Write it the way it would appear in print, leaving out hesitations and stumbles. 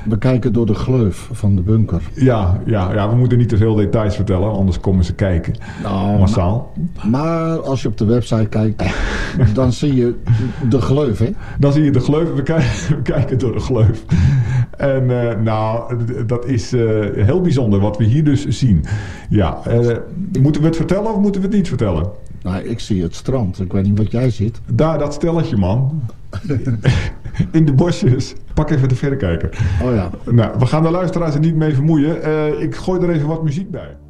We kijken door de gleuf van de bunker. Ja, we moeten niet te veel details vertellen, anders komen ze kijken. Nou, massaal. Maar als je op de website kijkt, dan zie je de gleuf, hè? Dan zie je de gleuf. We kijken door de gleuf. En dat is heel bijzonder wat we hier dus zien. Ja, moeten we het vertellen of moeten we het niet vertellen? Nou, ik zie het strand. Ik weet niet wat jij ziet. Daar, dat stelletje, man. In de bosjes. Pak even de verrekijker. Oh ja. Nou, we gaan de luisteraars er niet mee vermoeien. Ik gooi er even wat muziek bij.